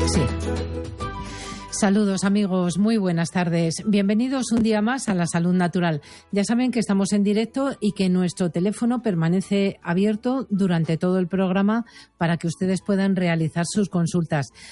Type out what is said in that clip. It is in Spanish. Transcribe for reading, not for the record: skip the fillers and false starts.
Sí. Saludos amigos, muy buenas tardes. Bienvenidos un día más a La Salud Natural. Ya saben que estamos en directo y que nuestro teléfono permanece abierto durante todo el programa para que ustedes puedan realizar sus consultas.